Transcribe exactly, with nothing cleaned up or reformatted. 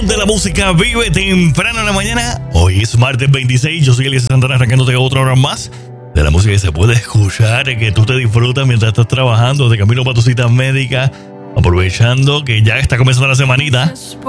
donde la música vive temprano en la mañana. Hoy es martes veintiséis, yo soy Elías Santana, arrancándote otra hora más de la música que se puede escuchar, que tú te disfrutas mientras estás trabajando, de camino para tu cita médica, aprovechando que ya está comenzando la semanita.